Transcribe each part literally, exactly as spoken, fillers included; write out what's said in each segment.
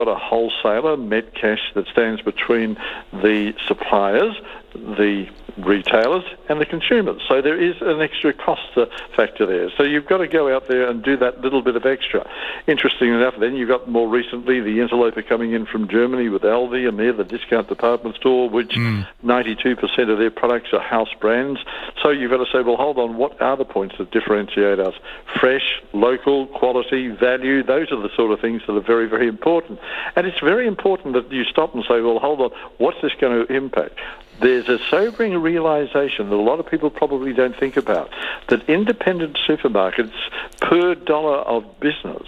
got a wholesaler, Metcash, that stands between the suppliers, the retailers and the consumers. So there is an extra cost factor there. So you've got to go out there and do that little bit of extra. Interesting enough, then you've got more recently the Interloper coming in from Germany with Aldi, and they're the discount department store, which mm. ninety-two percent of their products are house brands. So you've got to say, well, hold on, what are the points that differentiate us? Fresh, local, quality, value, those are the sort of things that are very, very important. And it's very important that you stop and say, well, hold on, what's this going to impact? There's a sobering realisation that a lot of people probably don't think about, that independent supermarkets per dollar of business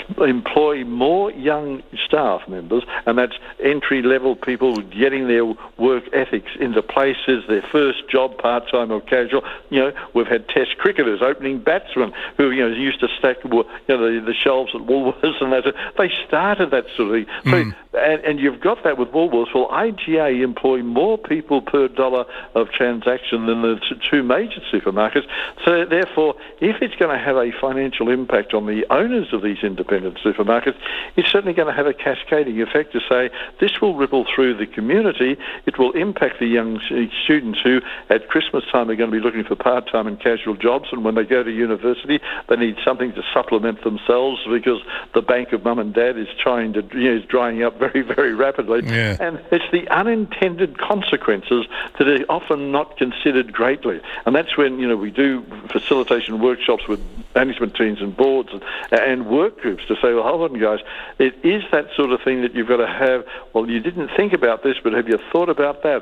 employ more young staff members, and that's entry-level people getting their work ethics into places, their first job, part-time or casual. You know, we've had test cricketers, opening batsmen who, you know, used to stack, you know, the, the shelves at Woolworths, and that. They started that sort of thing. Mm. So, and, and you've got that with Woolworths. Well, I G A employ more people per dollar of transaction than the two major supermarkets. So therefore, if it's going to have a financial impact on the owners of these independent supermarkets, it's certainly going to have a cascading effect to say this will ripple through the community. It will impact the young students who at Christmas time are going to be looking for part-time and casual jobs, and when they go to university they need something to supplement themselves because the bank of mum and dad is trying to, you know, is drying up very, very rapidly. Yeah. And it's the unintended consequences that are often not considered greatly. And that's when, you know, we do facilitation workshops with management teams and boards and, and work groups to say, well, hold on, guys, it is that sort of thing that you've got to have. Well, you didn't think about this, but have you thought about that?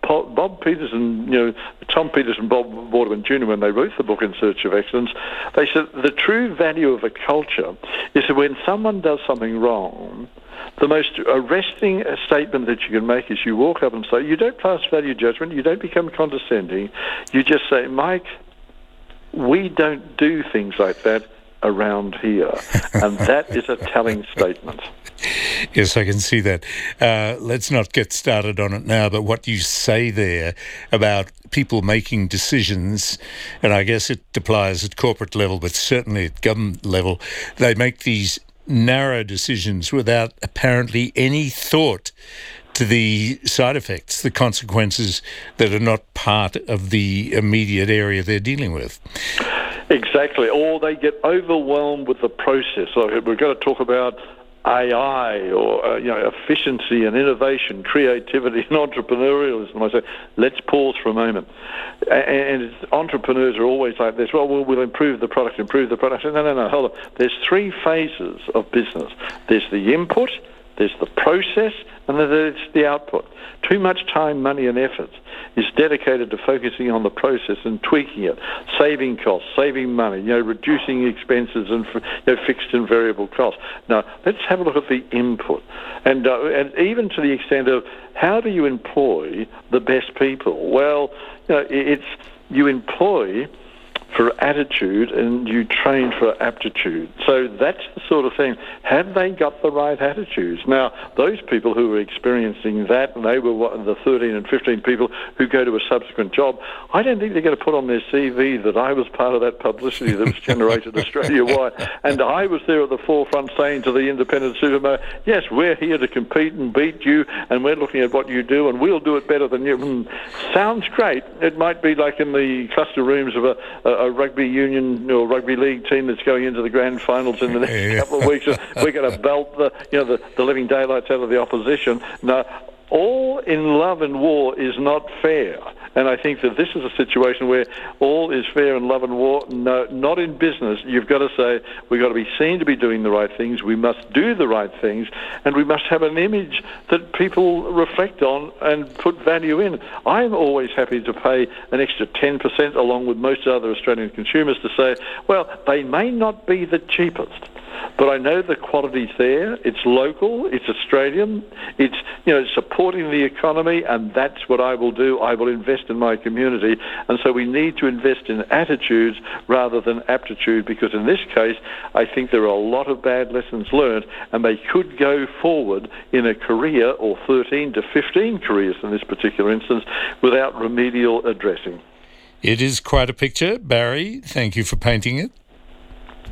Bob Peterson, you know, Tom Peterson, Bob Waterman Junior, when they wrote the book In Search of Excellence, they said the true value of a culture is that when someone does something wrong, the most arresting statement that you can make is you walk up and say, you don't pass value judgment, you don't become condescending, you just say, Mike, we don't do things like that around here. And that is a telling statement. Yes, I can see that. Uh, let's not get started on it now, but what you say there about people making decisions, and I guess it applies at corporate level, but certainly at government level, they make these narrow decisions without apparently any thought to the side effects, the consequences that are not part of the immediate area they're dealing with. Exactly. Or they get overwhelmed with the process. So we're going to talk about A I or uh, you know, efficiency and innovation, creativity and entrepreneurialism. I say, let's pause for a moment. And, and entrepreneurs are always like this. Well, well, we'll improve the product, improve the product. No, no, no, hold on. There's three phases of business. There's the input, there's the process, and then there's the output. Too much time, money and effort is dedicated to focusing on the process and tweaking it, saving costs, saving money, you know, reducing expenses and, you know, fixed and variable costs. Now, let's have a look at the input. And, uh, and even to the extent of how do you employ the best people? Well, you know, it's you employ for attitude and you train for aptitude. So that's the sort of thing. Have they got the right attitudes? Now, those people who were experiencing that, and they were what, the thirteen and fifteen people who go to a subsequent job, I don't think they're going to put on their C V that I was part of that publicity that was generated Australia-wide. And I was there at the forefront saying to the independent supermarket, yes, we're here to compete and beat you, and we're looking at what you do, and we'll do it better than you. Mm, sounds great. It might be like in the cluster rooms of a, a a rugby union or rugby league team that's going into the grand finals in the next yeah. couple of weeks. We're going to belt the, you know, the, the living daylights out of the opposition. Now, all in love and war is not fair. And I think that this is a situation where all is fair in love and war. No, not in business. You've got to say we've got to be seen to be doing the right things. We must do the right things, and we must have an image that people reflect on and put value in. I'm always happy to pay an extra ten percent along with most other Australian consumers to say, well, they may not be the cheapest, but I know the quality's there. It's local. It's Australian. It's, you know, supporting the economy, and that's what I will do. I will invest in my community. And so we need to invest in attitudes rather than aptitude, because in this case, I think there are a lot of bad lessons learned, and they could go forward in a career, or thirteen to fifteen careers in this particular instance, without remedial addressing. It is quite a picture, Barry. Thank you for painting it.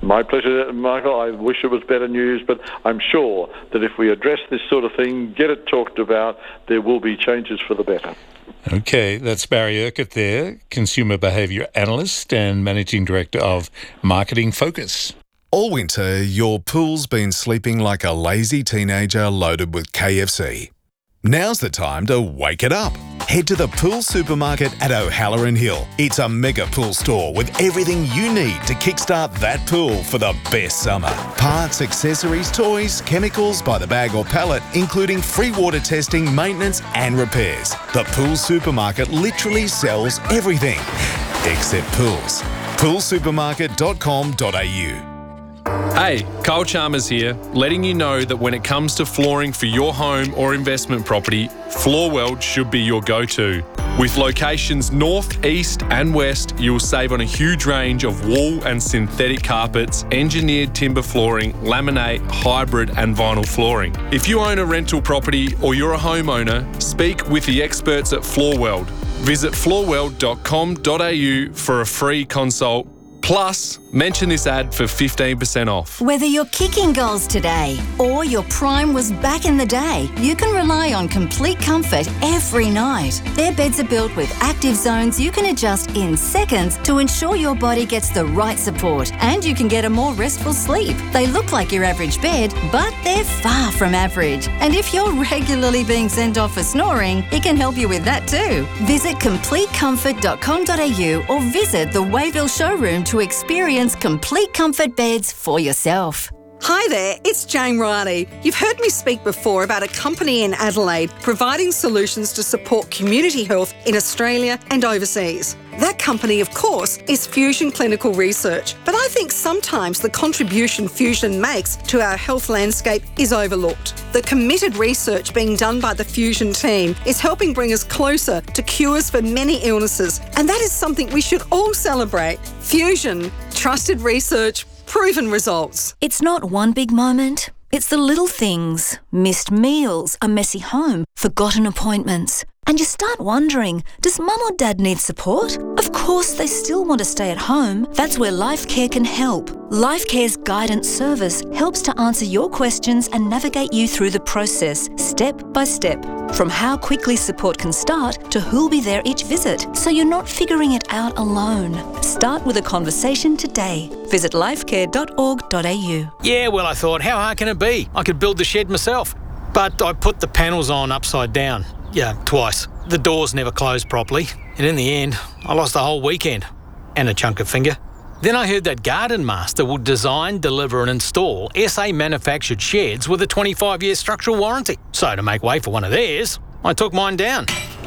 My pleasure, Michael. I wish it was better news, but I'm sure that if we address this sort of thing, get it talked about, there will be changes for the better. Okay, that's Barry Urquhart there, Consumer Behaviour Analyst and Managing Director of Marketing Focus. All winter, your pool's been sleeping like a lazy teenager loaded with K F C. Now's the time to wake it up. Head to the Pool Supermarket at O'Halloran Hill. It's a mega pool store with everything you need to kickstart that pool for the best summer. Parts, accessories, toys, chemicals by the bag or pallet, including free water testing, maintenance and repairs. The Pool Supermarket literally sells everything, except pools. pool supermarket dot com dot a u. Hey, Kyle Chalmers here, letting you know that when it comes to flooring for your home or investment property, Floorweld should be your go-to. With locations north, east and west, you will save on a huge range of wool and synthetic carpets, engineered timber flooring, laminate, hybrid and vinyl flooring. If you own a rental property or you're a homeowner, speak with the experts at Floorweld. Visit floorweld dot com dot a u for a free consult. Plus, mention this ad for fifteen percent off. Whether you're kicking goals today or your prime was back in the day, you can rely on Complete Comfort every night. Their beds are built with active zones you can adjust in seconds to ensure your body gets the right support and you can get a more restful sleep. They look like your average bed, but they're far from average. And if you're regularly being sent off for snoring, it can help you with that too. Visit complete comfort dot com dot a u or visit the Wayville showroom to experience Complete Comfort beds for yourself. Hi there, it's Jane Riley. You've heard me speak before about a company in Adelaide providing solutions to support community health in Australia and overseas. That company, of course, is Fusion Clinical Research, but I think sometimes the contribution Fusion makes to our health landscape is overlooked. The committed research being done by the Fusion team is helping bring us closer to cures for many illnesses, and that is something we should all celebrate. Fusion, trusted research, proven results. It's not one big moment. It's the little things. Missed meals, a messy home, forgotten appointments. And you start wondering, does mum or dad need support? Of course they still want to stay at home. That's where LifeCare can help. LifeCare's guidance service helps to answer your questions and navigate you through the process, step by step. From how quickly support can start to who'll be there each visit, so you're not figuring it out alone. Start with a conversation today. Visit lifecare dot org dot a u. Yeah, well, I thought, how hard can it be? I could build the shed myself. But I put the panels on upside down. Yeah, twice. The doors never closed properly. And in the end, I lost the whole weekend. And a chunk of finger. Then I heard that Garden Master will design, deliver and install S A-manufactured sheds with a twenty-five year structural warranty. So to make way for one of theirs, I took mine down.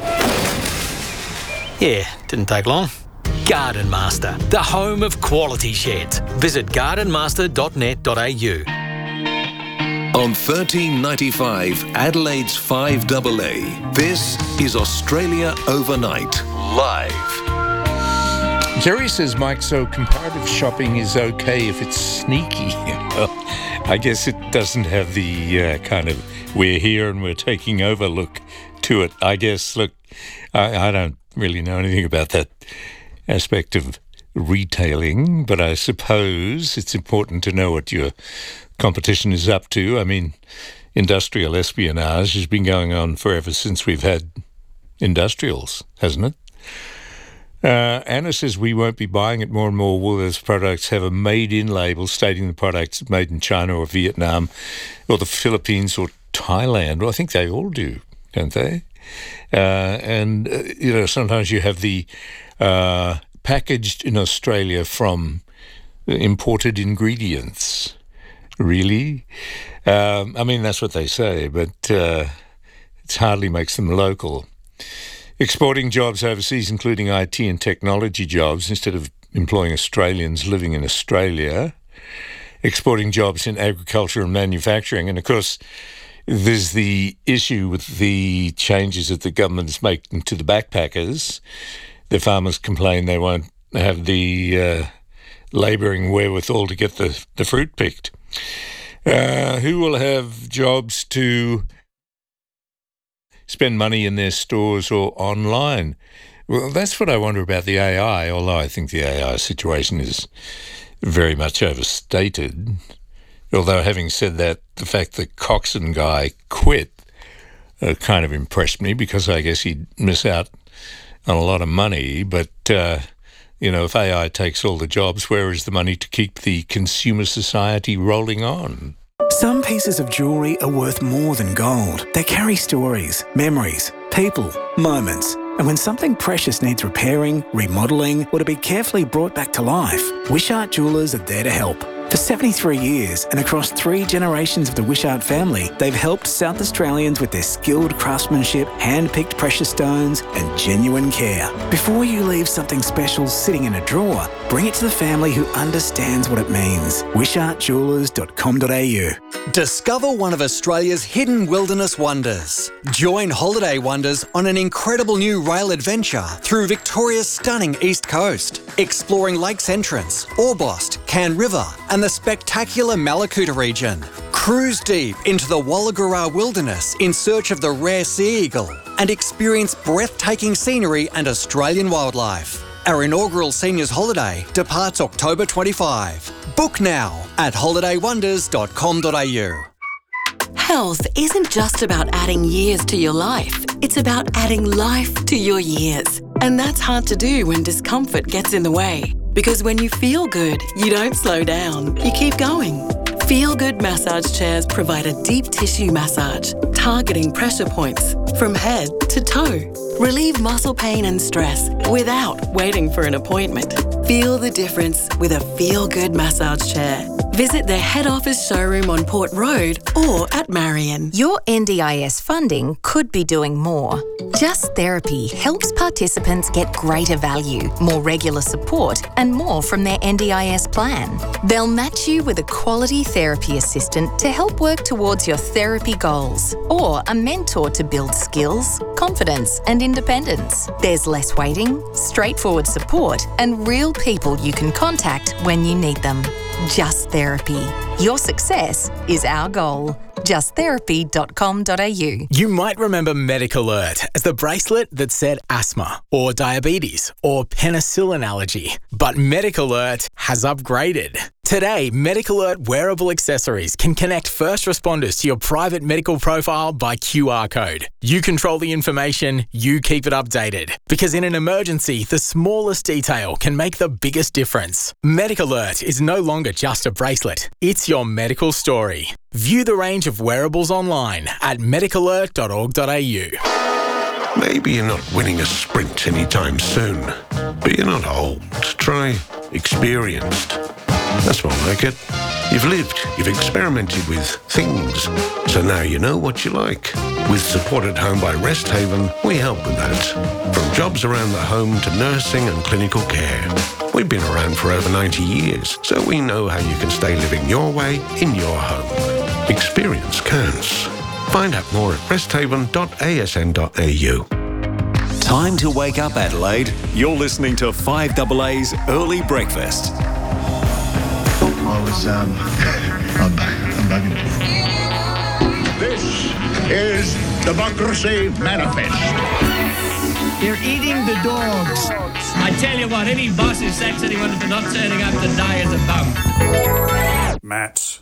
Yeah, didn't take long. Garden Master, the home of quality sheds. Visit garden master dot net dot a u. On thirteen ninety-five, Adelaide's five A A, this is Australia Overnight, live. Jerry says, Mike, so comparative shopping is okay if it's sneaky. Well, I guess it doesn't have the uh, kind of we're here and we're taking over look to it. I guess, look, I, I don't really know anything about that aspect of retailing, but I suppose it's important to know what your competition is up to. I mean, industrial espionage has been going on forever since we've had industrials, hasn't it? Uh, Anna says we won't be buying it. More and more Woolworths products have a made-in label stating the product's made in China or Vietnam or the Philippines or Thailand. Well, I think they all do, don't they? Uh, and, uh, you know, sometimes you have the uh, packaged in Australia from imported ingredients. Really? Um, I mean, that's what they say, but uh, it hardly makes them local. Exporting jobs overseas, including I T and technology jobs, instead of employing Australians living in Australia. Exporting jobs in agriculture and manufacturing. And, of course, there's the issue with the changes that the government's making to the backpackers. The farmers complain they won't have the uh, labouring wherewithal to get the, the fruit picked. Uh, who will have jobs to spend money in their stores or online? Well, that's what I wonder about the A I, although I think the A I situation is very much overstated. Although, having said that, the fact that Coxon guy quit uh, kind of impressed me, because I guess he'd miss out on a lot of money. But, uh, you know, if A I takes all the jobs, where is the money to keep the consumer society rolling on? Some pieces of jewellery are worth more than gold. They carry stories, memories, people, moments. And when something precious needs repairing, remodelling, or to be carefully brought back to life, Wishart Jewellers are there to help. For seventy-three years and across three generations of the Wishart family, they've helped South Australians with their skilled craftsmanship, hand-picked precious stones and genuine care. Before you leave something special sitting in a drawer, bring it to the family who understands what it means. wishart jewellers dot com dot a u. Discover one of Australia's hidden wilderness wonders. Join Holiday Wonders on an incredible new rail adventure through Victoria's stunning east coast, exploring Lakes Entrance, Orbost, Can River and the spectacular Malakuta region. Cruise deep into the Wollagura wilderness in search of the rare sea eagle and experience breathtaking scenery and Australian wildlife. Our inaugural seniors holiday departs October twenty-fifth. Book now at holiday wonders dot com dot a u. Health isn't just about adding years to your life. It's about adding life to your years. And that's hard to do when discomfort gets in the way. Because when you feel good, you don't slow down. You keep going. Feel Good massage chairs provide a deep tissue massage, targeting pressure points from head to toe. Relieve muscle pain and stress without waiting for an appointment. Feel the difference with a Feel Good massage chair. Visit their head office showroom on Port Road or at Marion. Your N D I S funding could be doing more. Just Therapy helps participants get greater value, more regular support, and more from their N D I S plan. They'll match you with a quality therapy assistant to help work towards your therapy goals, or a mentor to build skills, confidence, and independence. There's less waiting, straightforward support, and real people you can contact when you need them. Just Therapy. Your success is our goal. just therapy dot com dot a u. You might remember MedicAlert as the bracelet that said asthma or diabetes or penicillin allergy. But MedicAlert has upgraded. Today, MedicAlert wearable accessories can connect first responders to your private medical profile by Q R code. You control the information, you keep it updated. Because in an emergency, the smallest detail can make the biggest difference. MedicAlert is no longer just a bracelet. It's your medical story. View the range of wearables online at medic alert dot org dot a u. Maybe you're not winning a sprint anytime soon, but you're not old. Try experienced. That's more like it. You've lived, you've experimented with things, so now you know what you like. With Support at Home by Rest Haven, we help with that. From jobs around the home to nursing and clinical care. We've been around for over ninety years, so we know how you can stay living your way in your home. Experience counts. Find out more at rest haven dot a s n dot a u. Time to wake up, Adelaide. You're listening to five A A's Early Breakfast. I was, um, I'm, I'm bugging. This is Democracy Manifest. They're eating the dogs. I tell you what, any boss who sacks anyone for not turning up today is a bum. Matt.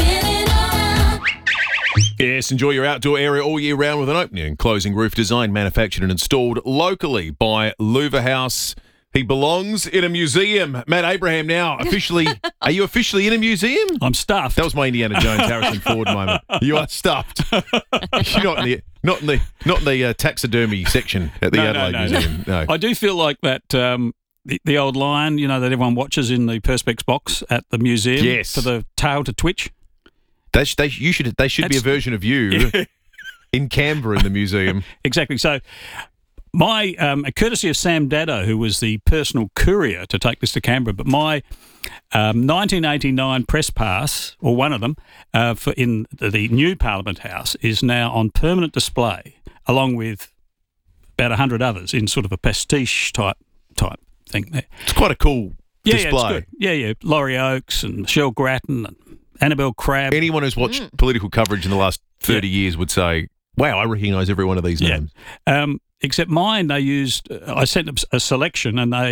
Yes, enjoy your outdoor area all year round with an opening and closing roof designed, manufactured and installed locally by Louver House. He belongs in a museum. Matt Abraham now officially, are you officially in a museum? I'm stuffed. That was my Indiana Jones, Harrison Ford moment. You are stuffed. You're not in the, not in the, not in the uh, taxidermy section at the no, Adelaide no, no, Museum. No. I do feel like that, um, the, the old lion, you know, that everyone watches in the Perspex box at the museum. Yes. For the tail to twitch. They, sh- they, you should, they should That's, be a version of you yeah. in Canberra in the museum. Exactly. So, My, um, courtesy of Sam Daddo, who was the personal courier to take this to Canberra, but my um, nineteen eighty-nine press pass, or one of them, uh, for in the, the new Parliament House is now on permanent display, along with about a hundred others in sort of a pastiche type type thing there. It's quite a cool yeah, display. Yeah, it's good. Yeah, yeah. Laurie Oakes and Michelle Grattan and Annabelle Crabb. Anyone who's watched mm. political coverage in the last thirty yeah. years would say, wow, I recognise every one of these names. Yeah. Um, Except mine, they used, uh, I sent them a selection and they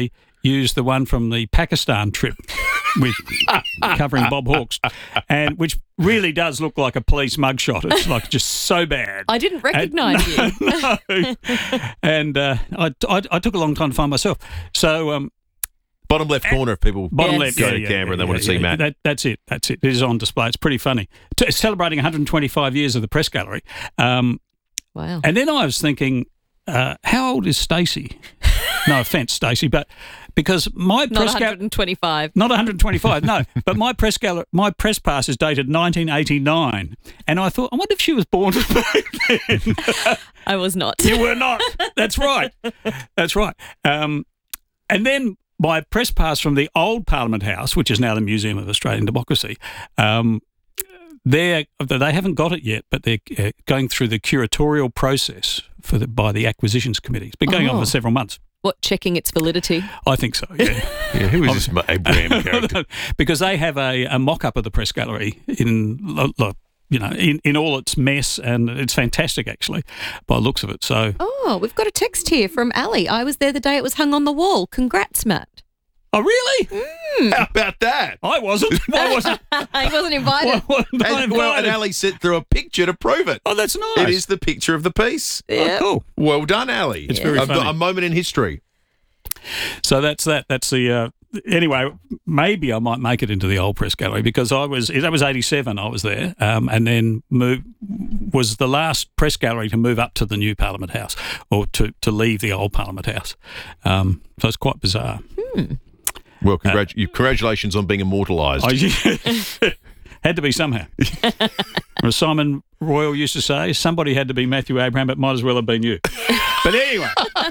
used the one from the Pakistan trip with covering Bob Hawkes, and which really does look like a police mugshot. It's like just so bad. I didn't recognise you. No. And uh, I, I, I took a long time to find myself. So um, bottom left corner if people bottom yes. left, go yeah, to yeah, Canberra and yeah, they want to yeah, see yeah. Matt. That, that's it. That's it. It is on display. It's pretty funny. It's celebrating one hundred twenty-five years of the Press Gallery. Um, wow. And then I was thinking, uh, how old is Stacey? No offence, Stacey, but because my Not press one hundred twenty-five. Not one hundred twenty-five, no. But my press gal- my press pass is dated nineteen eighty-nine, and I thought, I wonder if she was born back then. I was not. You were not. That's right. That's right. Um, and then my press pass from the old Parliament House, which is now the Museum of Australian Democracy, um, they're, they haven't got it yet, but they're uh, going through the curatorial process for the, by the Acquisitions Committee. It's been going Oh. on for several months. What, checking its validity? I think so, yeah. Yeah, who is this Abraham character? Because they have a, a mock-up of the Press Gallery in, lo- lo- you know, in, in all its mess, and it's fantastic, actually, by the looks of it. So, Oh, we've got a text here from Ali. I was there the day it was hung on the wall. Congrats, Matt. oh, really? Mm. How about that? I wasn't. Why wasn't? he wasn't invited. Why wasn't I And, well, and invited? Ali sent through a picture to prove it. Oh, that's nice. It is the picture of the piece. Yeah. Oh, cool. Well done, Ali. It's very a, funny. a moment in history. So that's that. That's the. Uh, anyway, maybe I might make it into the old Press Gallery because I was. That was eighty-seven. I was there, um, and then move, was the last Press Gallery to move up to the new Parliament House, or to, to leave the old Parliament House. Um, so it's quite bizarre. Hmm. Well, congrat- you, congratulations on being immortalised. I, had to be somehow. As Simon Royal used to say, somebody had to be Matthew Abraham. It might as well have been you. But anyway,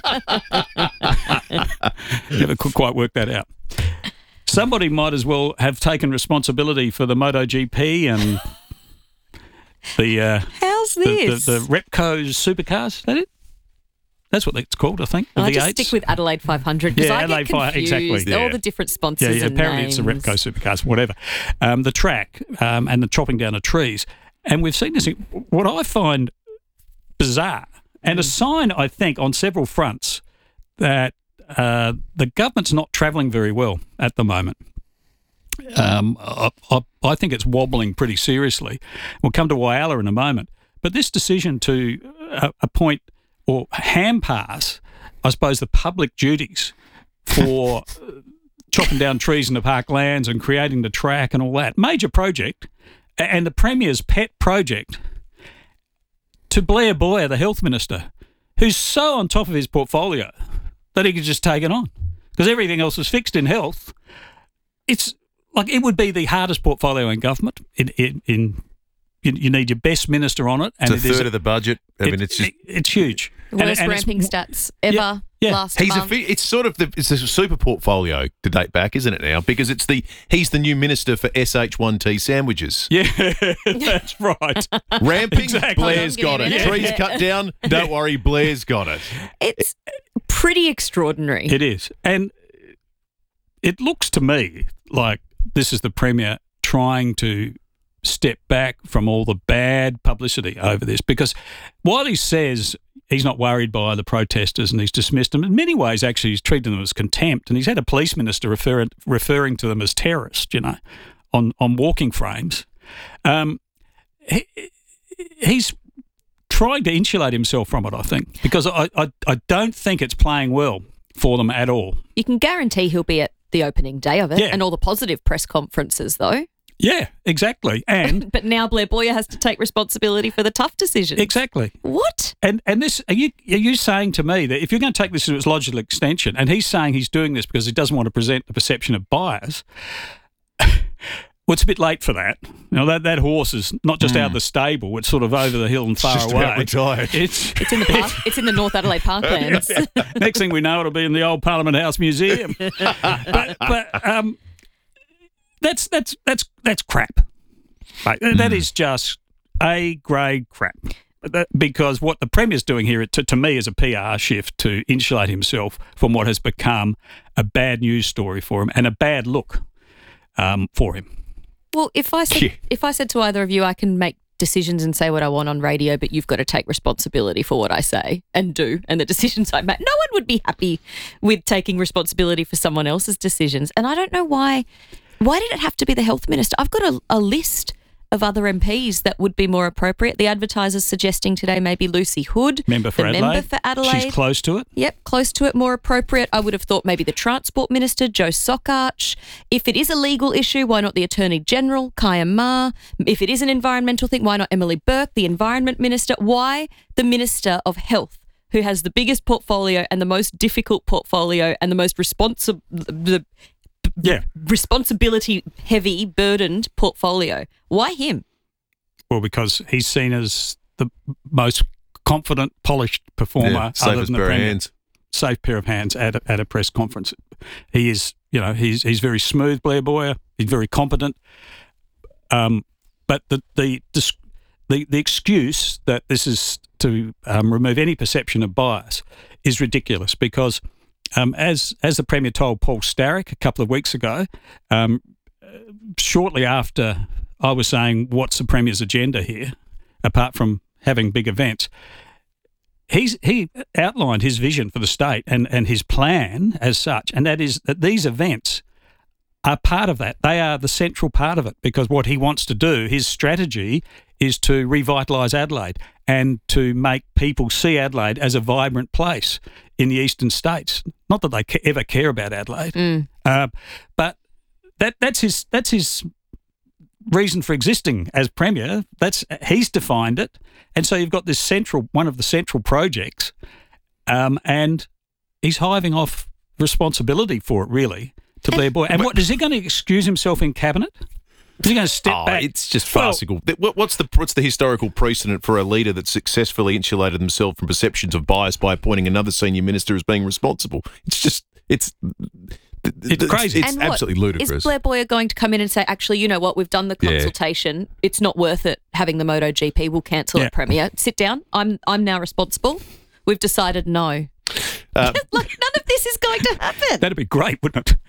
never could quite work that out. Somebody might as well have taken responsibility for the MotoGP and the uh, How's the, this? the, the Repco's supercars. Is that it? That's what it's called, I think. The I V eights. just stick with Adelaide five hundred because Yeah, I Adelaide get five- confused. exactly. All Yeah. the different Yeah, sponsors yeah. and Apparently names. it's the Repco supercars, whatever. Um, the track um, and the chopping down of trees. And we've seen this. What I find bizarre, and a sign, I think, on several fronts that uh, the government's not travelling very well at the moment. Um, I, I, I think it's wobbling pretty seriously. We'll come to Whyalla in a moment. But this decision to uh, appoint or hand pass, I suppose, the public duties for chopping down trees in the parklands and creating the track and all that, major project, and the Premier's pet project, to Blair Boyer, the Health Minister, who's so on top of his portfolio that he could just take it on because everything else is fixed in health. It's like it would be the hardest portfolio in government. In, in, in you, you need your best minister on it, and It's a it is third of the budget. I it- mean, it's just it- it's huge. Worst And- and it's- ramping stats ever Yeah, yeah. last he's a, month. fi- it's sort of the it's a super portfolio to date back, isn't it now? Because it's the he's the new minister for S H one T sandwiches. Yeah, that's right. Ramping, Exactly. Blair's Hold on, got give it. me a minute. Trees cut down, don't worry, Blair's got it. It's pretty extraordinary. It is. And it looks to me like this is the Premier trying to step back from all the bad publicity over this because while he says he's not worried by the protesters and he's dismissed them, in many ways actually he's treated them as contempt, and he's had a police minister referring, referring to them as terrorists, you know, on, on walking frames. Um, he, he's trying to insulate himself from it, I think, because I, I, I don't think it's playing well for them at all. You can guarantee he'll be at the opening day of it Yeah. and all the positive press conferences, though. Yeah, exactly. And But now Blair Boyer has to take responsibility for the tough decisions. exactly. What? And and this are you are you saying to me that if you're going to take this to its logical extension, and he's saying he's doing this because he doesn't want to present the perception of bias, well, it's a bit late for that. You know, that, that horse is not just out of the stable; it's sort of over the hill and far just away. about retired. It's It's in the park, it's in the North Adelaide Parklands. next thing we know, it'll be in the old Parliament House Museum. but but um, that's that's that's that's crap. Like, that is just A grade crap. That, because what the Premier's doing here, to, to me, is a P R shift to insulate himself from what has become a bad news story for him and a bad look um, for him. Well, if I said Yeah. if I said to either of you, I can make decisions and say what I want on radio, but you've got to take responsibility for what I say and do and the decisions I make. No one would be happy with taking responsibility for someone else's decisions. And I don't know why. Why did it have to be the health minister? I've got a, a list of other M Ps that would be more appropriate. The advertiser's suggesting today maybe Lucy Hood, member for the Adelaide. member for Adelaide. She's close to it. Yep, close to it, more appropriate. I would have thought maybe the Transport Minister, Joe Sockarch. If it is a legal issue, why not the Attorney General, Kaya Ma? If it is an environmental thing, why not Emily Burke, the Environment Minister? Why the Minister of Health, who has the biggest portfolio and the most difficult portfolio and the most responsible, the yeah. responsibility-heavy, burdened portfolio? Why him? Well, because he's seen as the most confident, polished performer. Yeah, other safest than the pair of Premier. hands. Safe pair of hands at a, at a press conference. He is, you know, he's he's very smooth, Blair Boyer. He's very competent. Um, but the the the the excuse that this is to um, remove any perception of bias is ridiculous because, um, as as the Premier told Paul Starrick a couple of weeks ago, um, shortly after I was saying, what's the Premier's agenda here, apart from having big events? He's he outlined his vision for the state and, and his plan as such, and that is that these events are part of that. They are the central part of it because what he wants to do, his strategy, is to revitalise Adelaide and to make people see Adelaide as a vibrant place in the eastern states. Not that they ca- ever care about Adelaide, Mm. uh, but that that's his that's his. reason for existing as Premier. That's he's defined it, and so you've got this central one of the central projects, um, and he's hiving off responsibility for it really to Blair Boyer. And what is he going to excuse himself in cabinet? Is he going to step oh, back? It's just Well- farcical. Th- what- what's the what's the historical precedent for a leader that successfully insulated themselves from perceptions of bias by appointing another senior minister as being responsible? It's just it's. It's crazy. It's And what, absolutely ludicrous. Is Blair Boyer going to come in and say, actually, you know what, we've done the Yeah. consultation. It's not worth it having the MotoGP. We'll cancel Yeah. it, Premier. Sit down. I'm I'm now responsible. We've decided no. Uh, Like, none of this is going to happen. That'd be great, wouldn't it?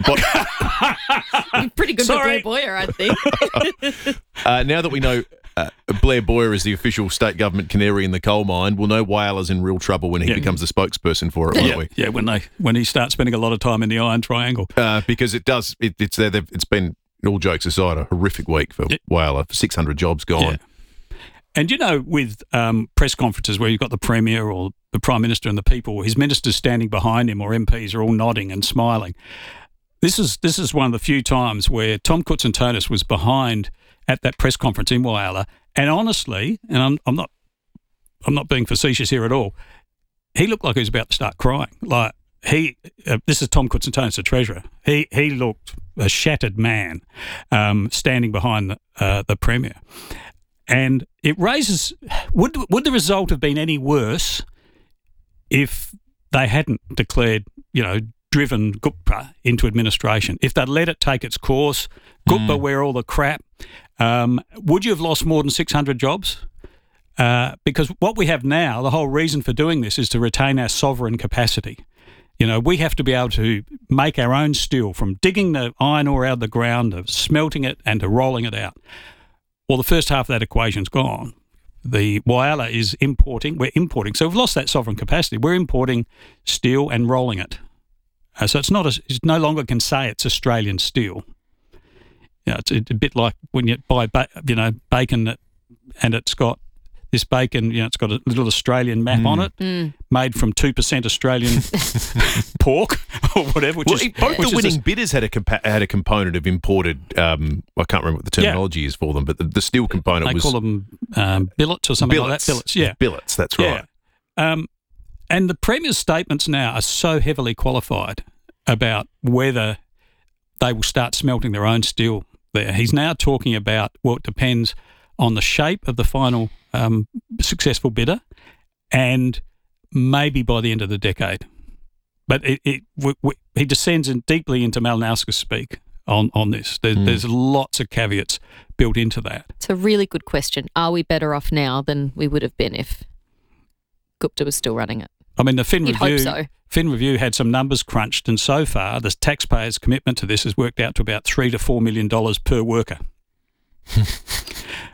Pretty good Sorry. for Blair Boyer, I think. uh, now that we know uh, Blair Boyer is the official state government canary in the coal mine, we'll know Whyala's in real trouble when he Yeah. becomes the spokesperson for it, won't yeah, we? yeah. When they when he starts spending a lot of time in the Iron Triangle. Uh, because it does. It, it's there. It's been, all jokes aside, a horrific week for Whyala. six hundred jobs gone. And you know, with um, press conferences where you've got the Premier or the Prime Minister and the people, his ministers standing behind him or M Ps are all nodding and smiling. This is this is one of the few times where Tom Koutsantonis was behind at that press conference in Whyala, and honestly, and I'm, I'm not I'm not being facetious here at all, he looked like he was about to start crying. Like he, uh, this is Tom Koutsantonis, the Treasurer. He he looked a shattered man, um, standing behind the, uh, the Premier. And it raises, would would the result have been any worse if they hadn't declared, you know, driven Gupta into administration? If they'd let it take its course, Gupta Mm. wear all the crap, um, would you have lost more than six hundred jobs? Uh, because what we have now, the whole reason for doing this is to retain our sovereign capacity. You know, we have to be able to make our own steel from digging the iron ore out of the ground, to smelting it and to rolling it out. Well, the first half of that equation's gone. The Whyala is importing. We're importing. So we've lost that sovereign capacity. We're importing steel and rolling it. Uh, so it's not. A, it's no longer can say it's Australian steel. You know, it's a, a bit like when you buy, ba- you know, bacon that, and it's got this bacon. You know, it's got a little Australian map Mm. on it, Mm. made from two percent Australian pork or whatever. Which Well, is, it- both which the is winning a- bidders had a compa- had a component of imported. Um, I can't remember what the Yeah. terminology is for them, but the, the steel component they was call them um, billets or something like that. Billets, yeah. billets. That's Yeah. right. Um, and the Premier's statements now are so heavily qualified about whether they will start smelting their own steel there. He's now talking about, well, it depends on the shape of the final um, successful bidder and maybe by the end of the decade. But it, it w- w- he descends in deeply into Malinowska speak on, on this. There, Mm. There's lots of caveats built into that. It's a really good question. Are we better off now than we would have been if Gupta was still running it? I mean, the Fin You'd hope Review, so. Fin Review had some numbers crunched, and so far the taxpayers' commitment to this has worked out to about three to four million dollars per worker.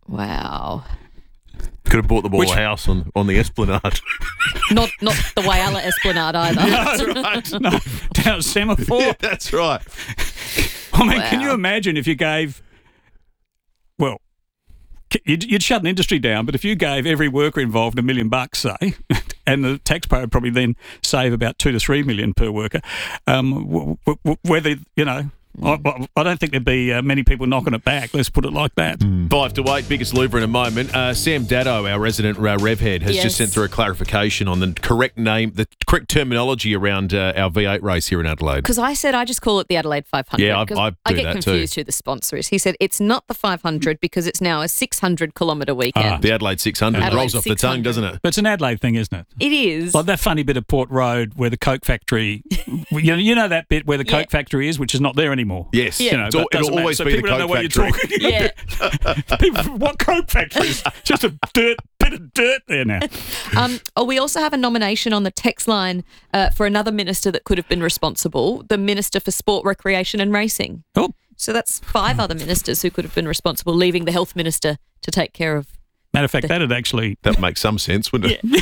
Wow. Could have bought them all Which- a house on, on the Esplanade. Not not the Whyalla Esplanade either. No, right. No, down at Semaphore. Yeah, that's right. I mean, can Wow. you imagine if you gave, well, c- you'd, you'd shut an industry down, but if you gave every worker involved a million bucks, say, and the taxpayer would probably then save about two to three million per worker, um, w- w- w- whether, you know, I, I don't think there'd be uh, many people knocking it back, let's put it like that. Five to eight, biggest louver in a moment. Uh, Sam Daddo, our resident uh, rev head, has Yes. just sent through a clarification on the correct name, the correct terminology around uh, our V eight race here in Adelaide. Because I said I just call it the Adelaide five hundred. Yeah, I- 'cause I do I get that too. confused who the sponsor is. He said it's not the five hundred because it's now a six hundred kilometre weekend. Ah. The Adelaide six hundred Adelaide rolls off the tongue, six hundred. doesn't it? But it's an Adelaide thing, isn't it? It is. Like that funny bit of Port Road where the Coke factory, you know, you know that bit where the Yeah. Coke factory is, which is not there anymore. Yes. You know, It's al- that doesn't it'll always matter. So be the people don't know Coke what you're factory. talking about. People, what Coke factory is? Just a dirt, bit of dirt there now. Um, oh, we also have a nomination on the text line uh, for another minister that could have been responsible, the Minister for Sport, Recreation and Racing. Oh. So that's five other ministers who could have been responsible, leaving the Health Minister to take care of. Matter of fact, that'd actually... That makes some sense, wouldn't it?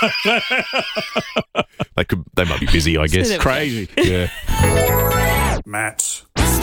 they could. They might be busy, I guess. there we go. Crazy. Yeah. Matt.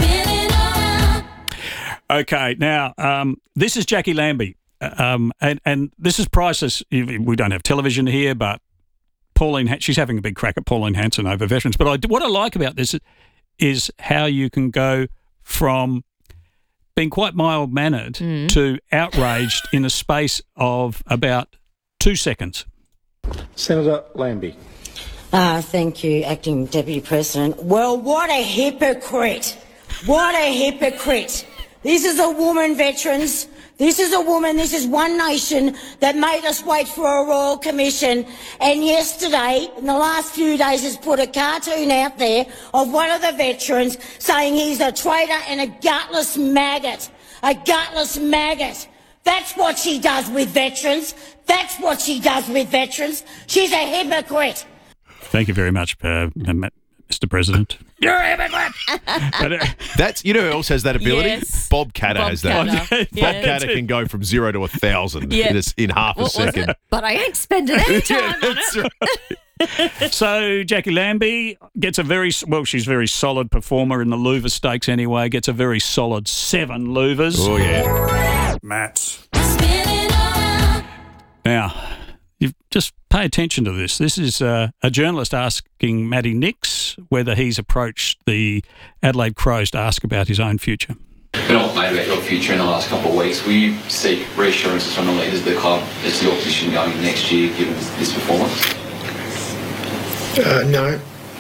Okay, now, um, this is Jackie Lambie, um, and, and this is priceless. We don't have television here, but Pauline, she's having a big crack at Pauline Hanson over veterans. But I, what I like about this is how you can go from being quite mild-mannered Mm. to outraged in a space of about two seconds. Senator Lambie. Ah, thank you, Acting Deputy President. Well, what a hypocrite. What a hypocrite. This is a woman, veterans. This is a woman, this is One Nation that made us wait for a Royal Commission. And yesterday, in the last few days, has put a cartoon out there of one of the veterans saying he's a traitor and a gutless maggot. A gutless maggot. That's what she does with veterans. That's what she does with veterans. She's a hypocrite. Thank you very much, uh, Mister President. You're a hypocrite. But, uh, That's, you know who else has that ability? Yes. Bob Catter Bob has that. Catter. Yeah. Bob Catter can go from zero to a thousand Yeah. in, a, in half What a was second. it? But I ain't spending any time Yeah, on that's it. right. So Jackie Lambie gets a very, well, she's a very solid performer in the Louver Stakes anyway, gets a very solid seven Louvers. Oh, yeah. Matt. Now, you just pay attention to this. This is uh, a journalist asking Matty Nix whether he's approached the Adelaide Crows to ask about his own future. Been all made about your future in the last couple of weeks. Will you seek reassurances from the leaders of the club as to your position going into next year, given this performance? Uh, no.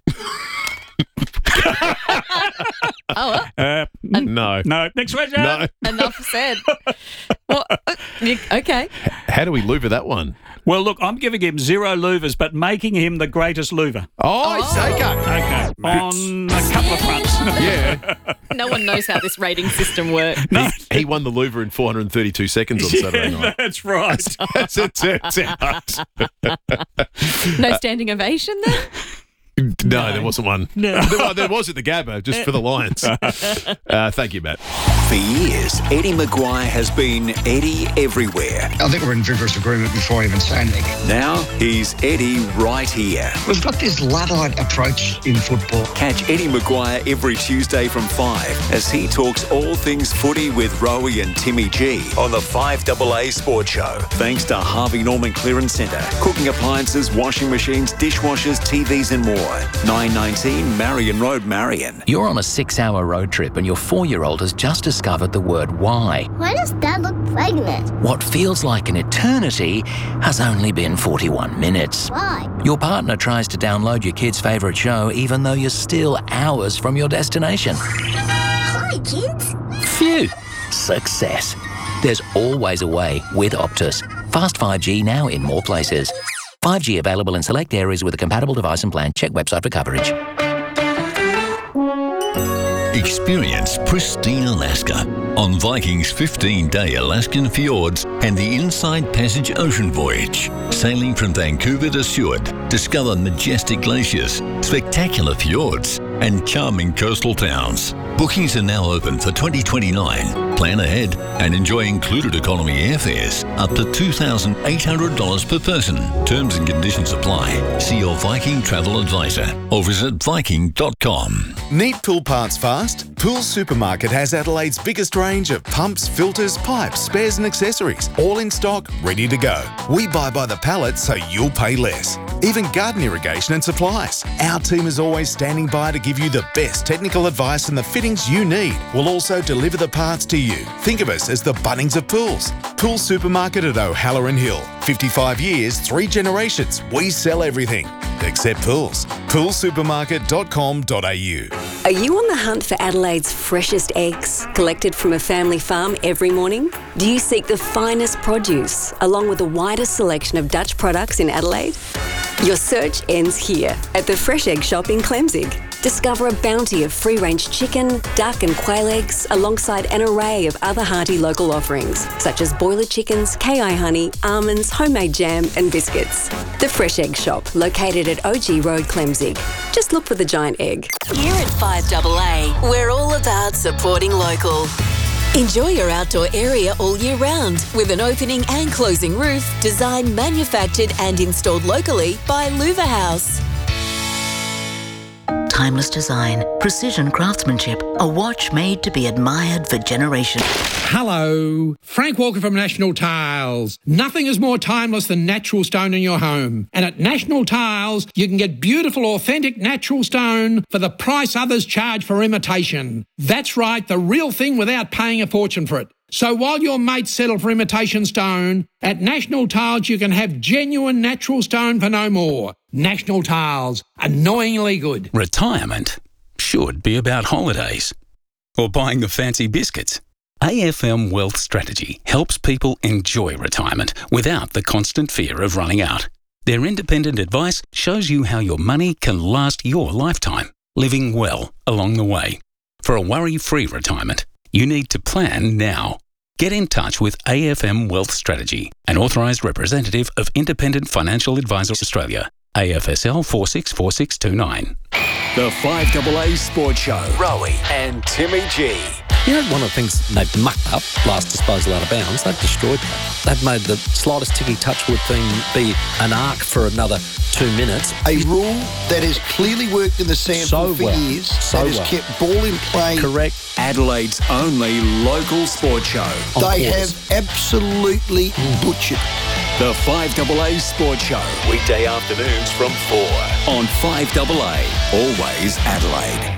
Oh, Uh, no. no. Next question. No. enough said. Well, uh, you- okay. How do we louver that one? Well, look, I'm giving him zero louvers, but making him the greatest louver. Oh, okay. Okay. On a couple of fronts. Yeah. No one knows how this rating system works. No. He, he won the louver in four hundred thirty-two seconds on Saturday Yeah, night. that's right. That's it. Turns out. No standing ovation then? No, there wasn't one. No. Well, there was at the Gabba, just for the Lions. Uh, thank you, Matt. For years, Eddie Maguire has been Eddie everywhere. I think we're in vigorous agreement before I even say anything. Now he's Eddie right here. We've got this Luddite approach in football. Catch Eddie Maguire every Tuesday from five as he talks all things footy with Rowie and Timmy G on the five A A Sports Show. Thanks to Harvey Norman Clearance Centre. Cooking appliances, washing machines, dishwashers, T Vs and more. nine nineteen Marion Road, Marion. You're on a six-hour road trip and your four-year-old has just discovered the word why. Why does Dad look pregnant? What feels like an eternity has only been forty-one minutes. Why? Your partner tries to download your kid's favourite show even though you're still hours from your destination. Hi, kids. Phew! Success. There's always a way with Optus. Fast five G now in more places. five G available in select areas with a compatible device and plan. Check website for coverage. Experience pristine Alaska on Viking's fifteen-day Alaskan fjords and the Inside Passage ocean voyage. Sailing from Vancouver to Seward, discover majestic glaciers, spectacular fjords, and charming coastal towns. Bookings are now open for twenty twenty-nine. Plan ahead and enjoy included economy airfares up to two thousand eight hundred dollars per person. Terms and conditions apply. See your Viking travel advisor or visit viking dot com. Need pool parts fast? Pool Supermarket has Adelaide's biggest range of pumps, filters, pipes, spares and accessories, all in stock, ready to go. We buy by the pallet so you'll pay less. Even garden irrigation and supplies. Our team is always standing by to give you the best technical advice and the fittings you need. We'll also deliver the parts to you. Think of us as the Bunnings of pools. Pool Supermarket at O'Halloran Hill. fifty-five years, three generations. We sell everything except pools. pool supermarket dot com dot a u. Are you on the hunt for Adelaide's freshest eggs, collected from a family farm every morning? Do you seek the finest produce, along with the widest selection of Dutch products in Adelaide? Your search ends here, at the Fresh Egg Shop in Clemzig. Discover a bounty of free-range chicken, duck and quail eggs, alongside an array of other hearty local offerings, such as boiler chickens, K I honey, almonds, homemade jam and biscuits. The Fresh Egg Shop, located at O G Road, Clemzig. Just look for the giant egg. Here at five A A, we're all about supporting local. Enjoy your outdoor area all year round with an opening and closing roof designed, manufactured and installed locally by Louver House. Timeless design, precision craftsmanship, a watch made to be admired for generations. Hello, Frank Walker from National Tiles. Nothing is more timeless than natural stone in your home. And at National Tiles, you can get beautiful, authentic natural stone for the price others charge for imitation. That's right, the real thing without paying a fortune for it. So while your mates settle for imitation stone, at National Tiles you can have genuine natural stone for no more. National Tiles, annoyingly good. Retirement should be about holidays or buying the fancy biscuits. A F M Wealth Strategy helps people enjoy retirement without the constant fear of running out. Their independent advice shows you how your money can last your lifetime, living well along the way. For a worry-free retirement, you need to plan now. Get in touch with A F M Wealth Strategy, an authorised representative of Independent Financial Advisors Australia. A F S L four six four six two nine. The five A A Sports Show. Rowie and Timmy G. You know, one of the things they've mucked up, last disposal out of bounds, they've destroyed that. They've made the slightest ticky touchwood thing be an arc for another two minutes. A rule that has clearly worked in the sample so for well. years, so that has well. kept ball in play. Correct. Adelaide's only local sports show. They have absolutely butchered. The five A A Sports Show. Weekday afternoons from four on five A A. Always Adelaide.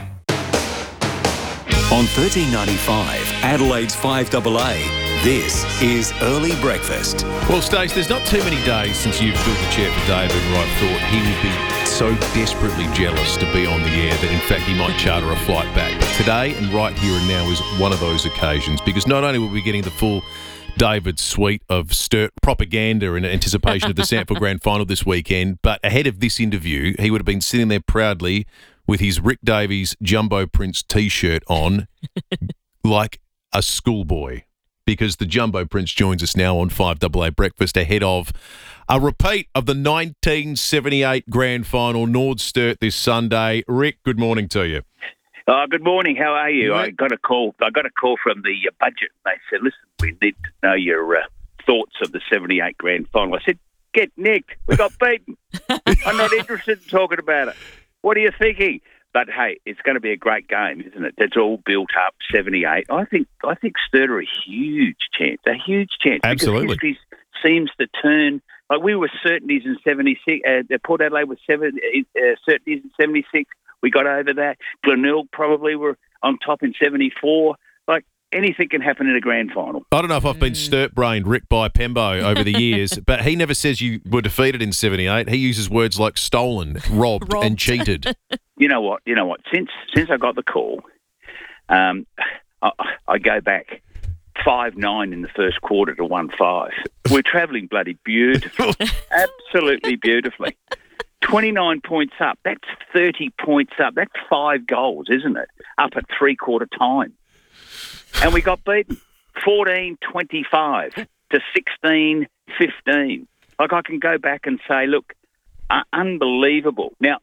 On thirteen ninety-five, Adelaide's five A A, this is Early Breakfast. Well, Stace, there's not too many days since you've filled the chair for David, and I thought he would be so desperately jealous to be on the air that, in fact, he might charter a flight back. But today and right here and now is one of those occasions, because not only will we be getting the full David suite of Sturt propaganda in anticipation of the Sanford Grand Final this weekend, but ahead of this interview, he would have been sitting there proudly with his Rick Davies Jumbo Prince T-shirt on like a schoolboy, because the Jumbo Prince joins us now on five A A Breakfast ahead of a repeat of the nineteen seventy-eight Grand Final, Nord Sturt this Sunday. Rick, good morning to you. Uh, good morning. How are you? Right. I got a call. I got a call from the uh, budget. They said, "Listen, we need to know your uh, thoughts of the seventy-eight Grand Final." I said, "Get nicked. We got beaten. I'm not interested in talking about it. What are you thinking?" But hey, it's going to be a great game, isn't it? It's all built up. seventy-eight. I think. I think Sturt are a huge chance. A huge chance. Absolutely. Because history seems to turn. Like we were certainties in seventy-six. Uh, Port Adelaide was seven, uh, certainties in seventy-six. We got over that. Glenelg probably were on top in seventy-four. Like, anything can happen in a grand final. I don't know if I've been Sturt-brained, Rick, by Pembo over the years, but he never says you were defeated in seventy-eight. He uses words like stolen, robbed, Robbed. and cheated. You know what? You know what? Since since I got the call, um, I, I go back five nine in the first quarter to one five. We're travelling bloody beautifully, absolutely beautifully. twenty-nine points up. That's thirty points up. That's five goals, isn't it? Up at three-quarter time. And we got beaten fourteen twenty-five to sixteen fifteen. Like, I can go back and say, look, uh, unbelievable. Now,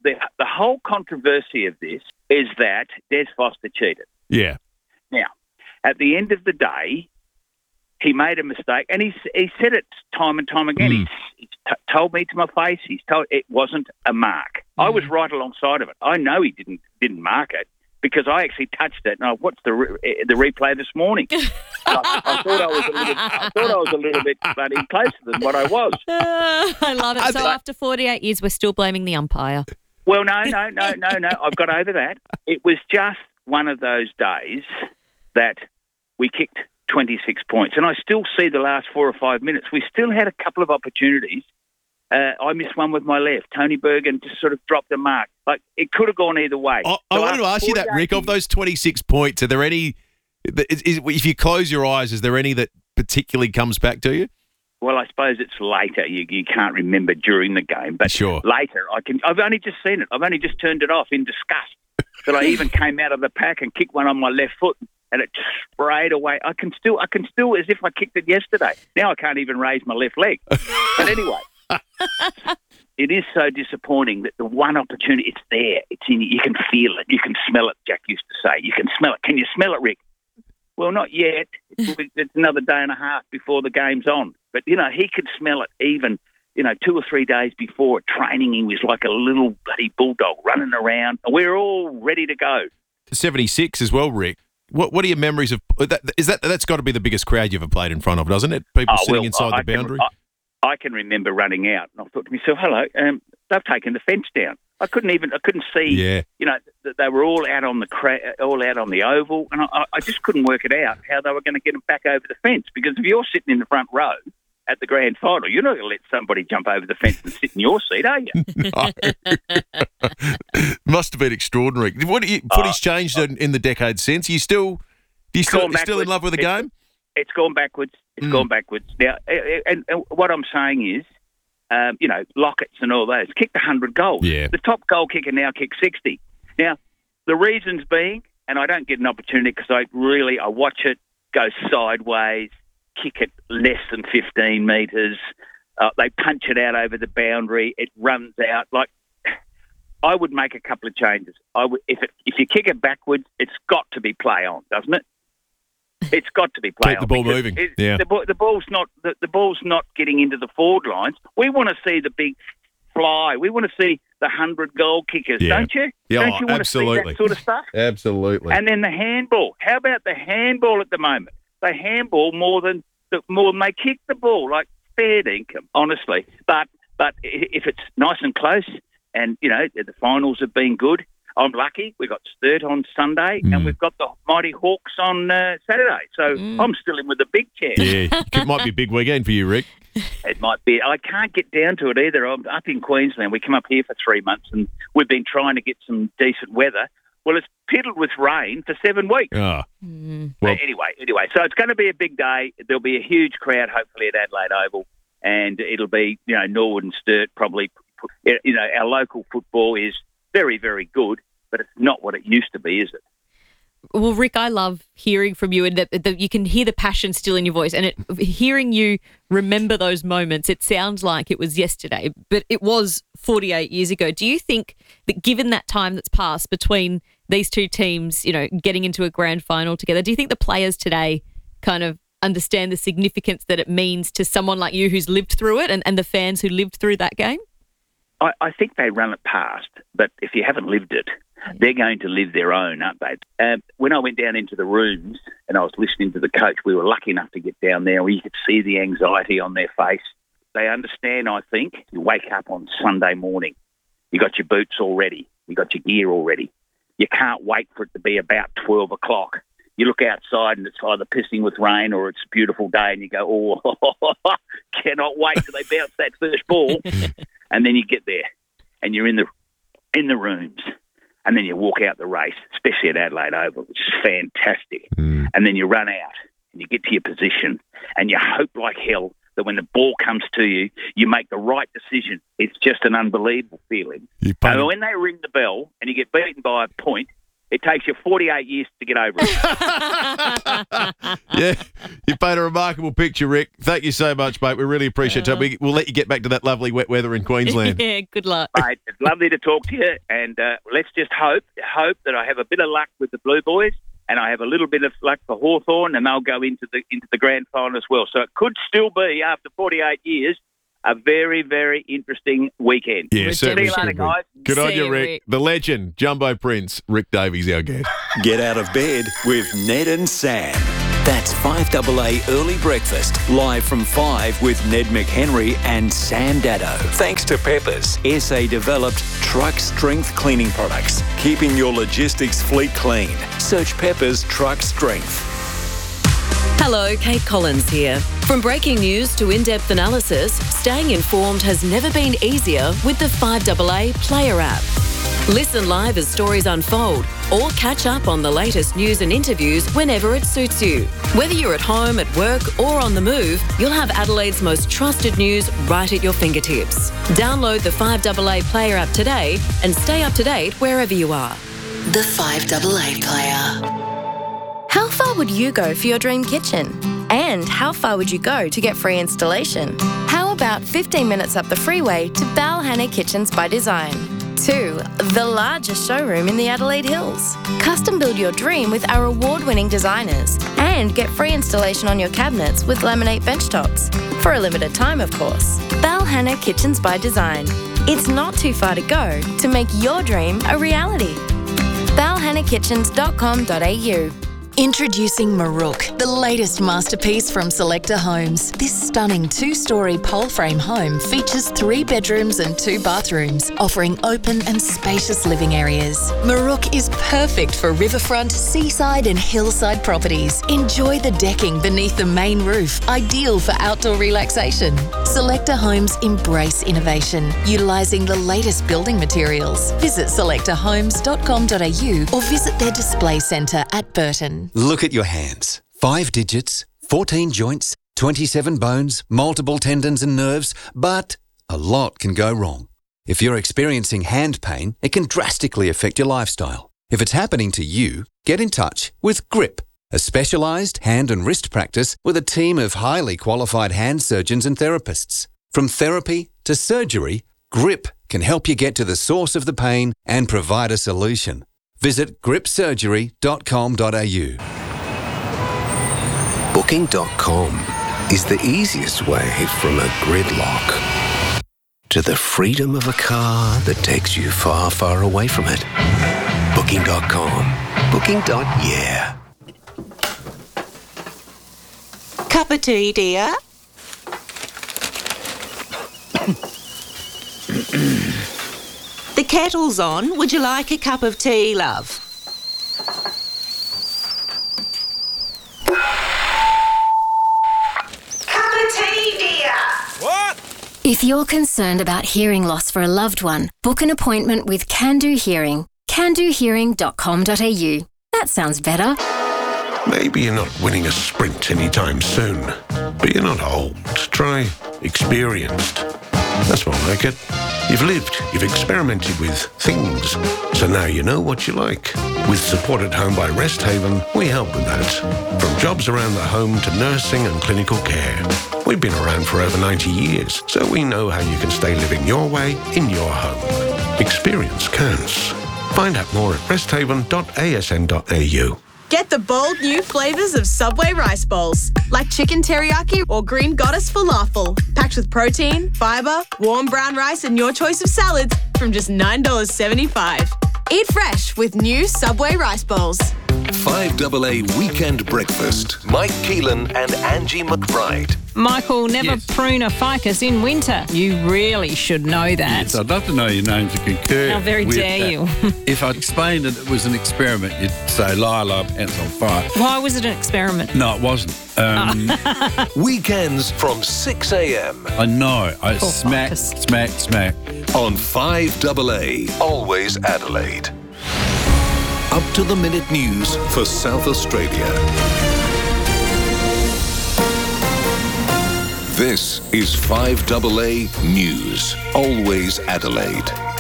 the the whole controversy of this is that Des Foster cheated. Yeah. Now, at the end of the day, he made a mistake, and he's he said it time and time again. Mm. He's, he's t- told me to my face. He's told it wasn't a mark. Mm. I was right alongside of it. I know he didn't didn't mark it because I actually touched it. And I watched the re- the replay this morning. I, I thought I was a little. I thought I was a little bit bloody closer than what I was. Uh, I love it. So But- after forty-eight years, we're still blaming the umpire. Well, no, no, no, no, no. I've got over that. It was just one of those days that we kicked twenty-six points. And I still see the last four or five minutes. We still had a couple of opportunities. Uh, I missed one with my left. Tony Bergen just sort of dropped a mark. Like, it could have gone either way. I, I So wanted to after ask you that, forty-eight Rick. Of those twenty-six points, are there any? Is, is, if you close your eyes, is there any that particularly comes back to you? Well, I suppose it's later. You, you can't remember during the game. But Sure. later, I can. I've only just seen it. I've only just turned it off in disgust. That I even came out of the pack and kicked one on my left foot. And it sprayed away. I can still, I can still, as if I kicked it yesterday. Now I can't even raise my left leg. But anyway, it is so disappointing that the one opportunity, it's there. It's in you. You can feel it. You can smell it, Jack used to say. You can smell it. Can you smell it, Rick? Well, not yet. It's, it's another day and a half before the game's on. But, you know, he could smell it even, you know, two or three days before training. He was like a little bloody bulldog running around. And we were all ready to go. seventy-six as well, Rick. What What are your memories of that? Is that that's got to be the biggest crowd you've ever played in front of, doesn't it? People Oh, sitting well, inside I the boundary. Can, I, I can remember running out, and I thought to myself, "Hello, um, they've taken the fence down." I couldn't even, I couldn't see. Yeah. You know, th- they were all out on the cra- all out on the oval, and I, I just couldn't work it out how they were going to get them back over the fence. Because if you're sitting in the front row at the grand final, you're not going to let somebody jump over the fence and sit in your seat, are you? Must have been extraordinary. What do you, footy's changed in, in the decades since. Are you still, do you It's still, gone you still in backwards. love with the It's- game? It's gone backwards. It's Mm. gone backwards. Now, eh, eh, and, and what I'm saying is, um, you know, Lockett's and all those kicked one hundred goals. Yeah. The top goal kicker now kicks sixty. Now, the reasons being, and I don't get an opportunity because I really, I watch it go sideways, kick it less than fifteen metres. Uh, they punch it out over the boundary. It runs out. Like, I would make a couple of changes. I would, if it, if you kick it backwards, it's got to be play on, doesn't it? It's got to be play Keep on. the ball because moving. it- Yeah. The, ball- the ball's not the, the ball's not getting into the forward lines. We want to see the big fly. We want to see the hundred goal kickers, Yeah. don't you? Yeah, don't you want to see absolutely. that sort of stuff? Absolutely. And then the handball. How about the handball at the moment? They handball more than the, more than they kick the ball. Like, fair dinkum, honestly. But but i- if it's nice and close, and you know the finals have been good. I'm lucky. We got Sturt on Sunday, Mm. and we've got the Mighty Hawks on uh, Saturday. So I'm still in with the big chance. Yeah, it might be a big weekend for you, Rick. It might be. I can't get down to it either. I'm up in Queensland. We come up here for three months, and we've been trying to get some decent weather. Well, it's piddled with rain for seven weeks. Ah, But well, anyway, anyway, so it's going to be a big day. There'll be a huge crowd, hopefully, at Adelaide Oval, and it'll be, you know, Norwood and Sturt probably. You know, our local football is very, very good, but it's not what it used to be, is it? Well, Rick, I love hearing from you, and that, that you can hear the passion still in your voice. And it, hearing you remember those moments, it sounds like it was yesterday, but it was forty-eight years ago. Do you think that, given that time that's passed between these two teams, you know, getting into a grand final together, do you think the players today kind of understand the significance that it means to someone like you who's lived through it, and, and the fans who lived through that game? I, I think they run it past, but if you haven't lived it, they're going to live their own, aren't they? Um, when I went down into the rooms and I was listening to the coach, we were lucky enough to get down there where you could see the anxiety on their face. They understand, I think. You wake up on Sunday morning, you got your boots all ready, you got your gear all ready. You can't wait for it to be about twelve o'clock. You look outside and it's either pissing with rain or it's a beautiful day and you go, oh, cannot wait till they bounce that first ball. And then you get there and you're in the in the rooms and then you walk out the race, especially at Adelaide Oval, which is fantastic. Mm. And then you run out and you get to your position and you hope like hell that when the ball comes to you, you make the right decision. It's just an unbelievable feeling. You And when they ring the bell and you get beaten by a point, it takes you forty-eight years to get over it. Yeah, you paint a remarkable picture, Rick. Thank you so much, mate. We really appreciate it. We, we'll let you get back to that lovely wet weather in Queensland. Yeah, good luck. Mate, it's lovely to talk to you, and uh, let's just hope hope that I have a bit of luck with the Blue Boys, and I have a little bit of luck for Hawthorn, and they'll go into the into the grand final as well. So it could still be, after forty-eight years, a very, very interesting weekend. Yeah, See certainly you later, should be. guys. Good on See you, you, Rick. Rick. The legend, Jumbo Prince, Rick Davies, our guest. Get out of bed with Ned and Sam. That's five A A Early Breakfast, live from five with Ned McHenry and Sam Dado. Thanks to Peppers, S A-developed truck strength cleaning products, keeping your logistics fleet clean. Search Peppers Truck Strength. Hello, Kate Collins here. From breaking news to in-depth analysis, staying informed has never been easier with the five A A Player app. Listen live as stories unfold, or catch up on the latest news and interviews whenever it suits you. Whether you're at home, at work, or on the move, you'll have Adelaide's most trusted news right at your fingertips. Download the five A A Player app today and stay up to date wherever you are. The five A A Player. How far would you go for your dream kitchen? And how far would you go to get free installation? How about fifteen minutes up the freeway to Balhanna Kitchens by Design? Two, the largest showroom in the Adelaide Hills. Custom build your dream with our award-winning designers and get free installation on your cabinets with laminate benchtops. For a limited time, of course. Balhanna Kitchens by Design. It's not too far to go to make your dream a reality. balhanna kitchens dot com dot a u. Introducing Marook, the latest masterpiece from Selector Homes. This stunning two-storey pole frame home features three bedrooms and two bathrooms, offering open and spacious living areas. Marook is perfect for riverfront, seaside and hillside properties. Enjoy the decking beneath the main roof, ideal for outdoor relaxation. Selector Homes embrace innovation, utilising the latest building materials. Visit selector homes dot com dot a u or visit their display centre at Burton. Look at your hands. Five digits, fourteen joints, twenty-seven bones, multiple tendons and nerves, but a lot can go wrong. If you're experiencing hand pain, it can drastically affect your lifestyle. If it's happening to you, get in touch with Grip, a specialised hand and wrist practice with a team of highly qualified hand surgeons and therapists. From therapy to surgery, Grip can help you get to the source of the pain and provide a solution. Visit grip surgery dot com dot a u. Booking dot com is the easiest way from a gridlock to the freedom of a car that takes you far, far away from it. Booking dot com. Booking. Yeah. Cup of tea, dear? The kettle's on. Would you like a cup of tea, love? Cup of tea, dear. What? If you're concerned about hearing loss for a loved one, book an appointment with Can Do Hearing. can do hearing dot com dot a u. That sounds better. Maybe you're not winning a sprint anytime soon, but you're not old. Try experienced. That's more like it. You've lived, you've experimented with things, so now you know what you like. With Support at Home by Rest Haven, we help with that. From jobs around the home to nursing and clinical care. We've been around for over ninety years, so we know how you can stay living your way in your home. Experience counts. Find out more at rest haven dot a s n dot a u. Get the bold new flavours of Subway rice bowls, like chicken teriyaki or green goddess falafel, packed with protein, fibre, warm brown rice and your choice of salads from just nine dollars seventy-five. Eat fresh with new Subway rice bowls. five A A Weekend Breakfast. Mike Keelan and Angie McBride. Michael, never Yes. prune a ficus in winter. You really should know that. Yes, I'd love to know your name to concur. How very with dare that. you. If I explained that it was an experiment, you'd say, Lila, pants on fire. Why was it an experiment? No, it wasn't. Um, Weekends from six a.m. I know. I Poor smack, ficus. smack, smack. on five A A. Always Adelaide. Up to the minute news for South Australia. This is five A A News. Always Adelaide.